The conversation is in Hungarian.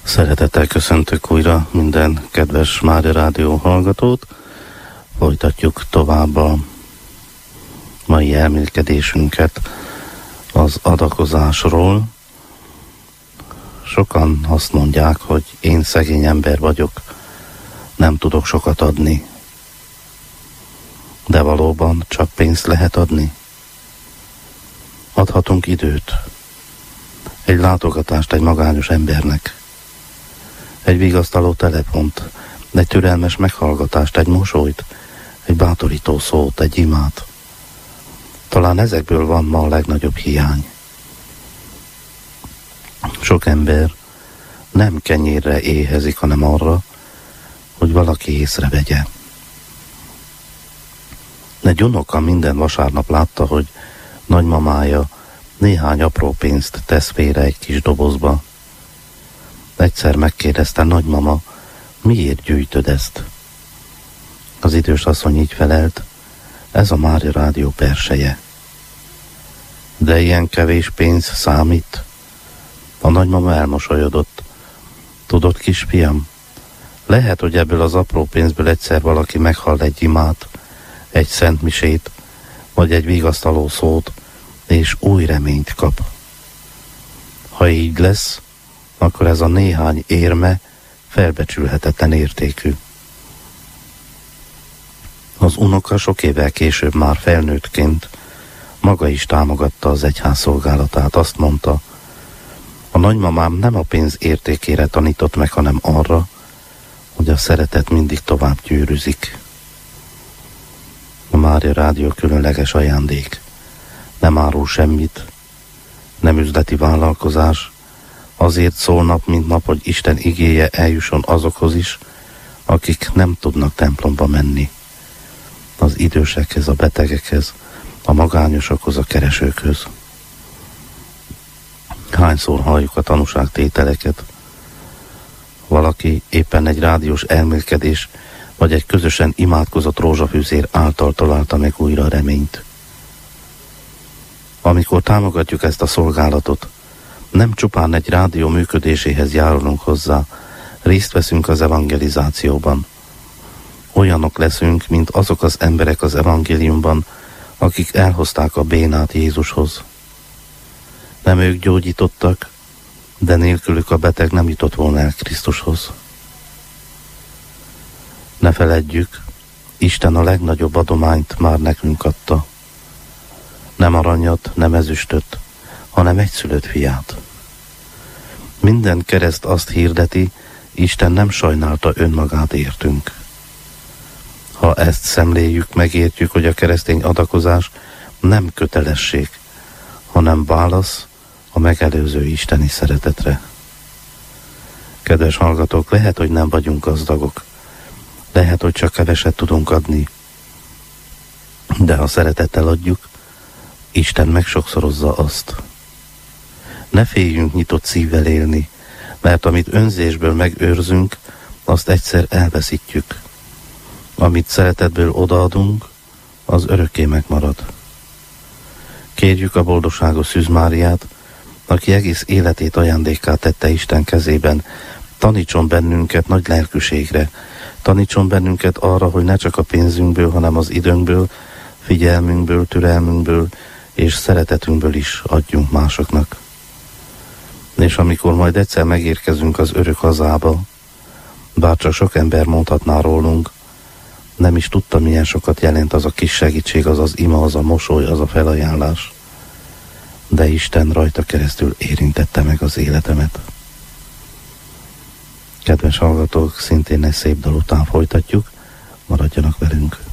Szeretettel köszöntök újra minden kedves Mária Rádió hallgatót. Folytatjuk tovább a mai elmélkedésünket az adakozásról. Sokan azt mondják, hogy én szegény ember vagyok, nem tudok sokat adni. De valóban csak pénzt lehet adni? Adhatunk időt, egy látogatást egy magányos embernek, egy vigasztaló telefont, egy türelmes meghallgatást, egy mosolyt, egy bátorító szót, egy imát. Talán ezekből van ma a legnagyobb hiány. Sok ember nem kenyérre éhezik, hanem arra, hogy valaki észrevegye. Egy unoka minden vasárnap látta, hogy nagymamája néhány apró pénzt tesz félre egy kis dobozba. Egyszer megkérdezte: nagymama, miért gyűjtöd ezt? Az idős asszony így felelt: ez a Mária Rádió perseje. De ilyen kevés pénz számít? A nagymama elmosolyodott. Tudod, kisfiam, lehet, hogy ebből az apró pénzből egyszer valaki meghall egy imát, egy szentmisét, vagy egy vigasztaló szót, és új reményt kap. Ha így lesz, akkor ez a néhány érme felbecsülhetetlen értékű. Az unoka sok évvel később, már felnőttként maga is támogatta az egyház szolgálatát. Azt mondta: a nagymamám nem a pénz értékére tanított meg, hanem arra, hogy a szeretet mindig tovább gyűrűzik. A Mária Rádió különleges ajándék. Nem árul semmit, nem üzleti vállalkozás, azért szól nap mint nap, hogy Isten igéje eljusson azokhoz is, akik nem tudnak templomba menni. Az idősekhez, a betegekhez, a magányosokhoz, a keresőkhöz. Hányszor halljuk a tanúságtételeket? Valaki éppen egy rádiós elmélkedés, vagy egy közösen imádkozott rózsafűzér által találta meg újra a reményt. Amikor támogatjuk ezt a szolgálatot, nem csupán egy rádió működéséhez járulunk hozzá, részt veszünk az evangelizációban. Olyanok leszünk, mint azok az emberek az evangéliumban, akik elhozták a bénát Jézushoz. Nem ők gyógyítottak, de nélkülük a beteg nem jutott volna el Krisztushoz. Ne feledjük, Isten a legnagyobb adományt már nekünk adta. Nem aranyat, nem ezüstöt, hanem egyszülött fiát. Minden kereszt azt hirdeti, Isten nem sajnálta önmagát értünk. Ha ezt szemléljük, megértjük, hogy a keresztény adakozás nem kötelesség, hanem válasz a megelőző isteni szeretetre. Kedves hallgatók, lehet, hogy nem vagyunk gazdagok, lehet, hogy csak keveset tudunk adni, de ha szeretettel adjuk, Isten megsokszorozza azt. Ne féljünk nyitott szívvel élni, mert amit önzésből megőrzünk, azt egyszer elveszítjük. Amit szeretetből odaadunk, az örökké megmarad. Kérjük a boldogságos Szűz Máriát, aki egész életét ajándékká tette Isten kezében, tanítson bennünket nagy lelkűségre, tanítson bennünket arra, hogy ne csak a pénzünkből, hanem az időnkből, figyelmünkből, türelmünkből és szeretetünkből is adjunk másoknak. És amikor majd egyszer megérkezünk az örök hazába, bár csak sok ember mondhatná rólunk, nem is tudta, milyen sokat jelent az a kis segítség, az az ima, az a mosoly, az a felajánlás. De Isten rajta keresztül érintette meg az életemet. Kedves hallgatók, szintén egy szép dal után folytatjuk, maradjanak velünk.